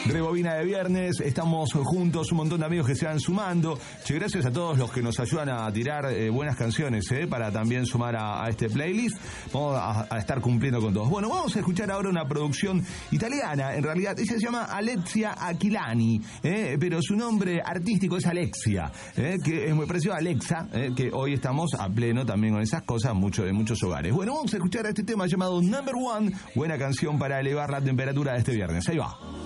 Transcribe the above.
Rebobina de viernes, estamos juntos, un montón de amigos que se van sumando. Che, gracias a todos los que nos ayudan a tirar buenas canciones, para también sumar a este playlist. Vamos a estar cumpliendo con todos. Bueno, vamos a escuchar ahora una producción italiana. En realidad, ella se llama Alexia Aquilani, pero su nombre artístico es Alexia, que es muy parecido a Alexa, que hoy estamos a pleno también con esas cosas en muchos hogares. Bueno, vamos a escuchar este tema llamado Number One, buena canción para elevar la temperatura de este viernes. Ahí va.